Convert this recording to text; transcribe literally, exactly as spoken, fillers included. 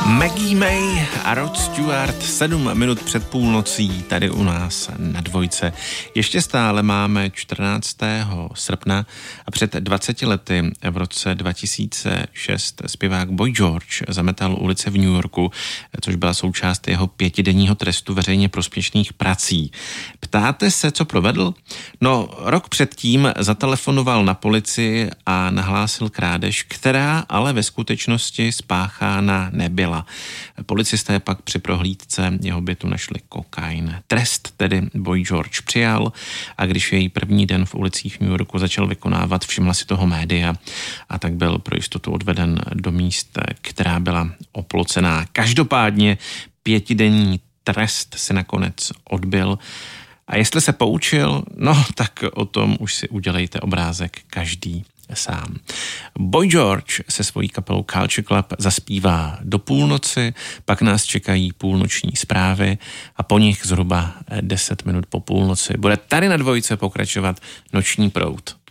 Maggie May a Rod Stewart, sedm minut před půlnocí tady u nás na Dvojce. Ještě stále máme čtrnáctého srpna a před dvaceti lety v roce dva tisíce šest zpěvák Boy George zametal ulice v New Yorku, což byla součást jeho pětidenního trestu veřejně prospěšných prací. Ptáte se, co provedl? No, rok předtím zatelefonoval na policii a nahlásil krádež, která ale ve skutečnosti spáchána nebyla. Policisté pak při prohlídce jeho bytu našli kokain. Trest tedy Boy George přijal a když její první den v ulicích New Yorku začal vykonávat, všimla si toho média a tak byl pro jistotu odveden do míst, která byla oplocená. Každopádně pětidenní trest si nakonec odbyl. A jestli se poučil, no tak o tom už si udělejte obrázek každý sám. Boy George se svojí kapelou Culture Club zaspívá do půlnoci, pak nás čekají půlnoční zprávy a po nich zhruba deset minut po půlnoci bude tady na Dvojce pokračovat Noční proud.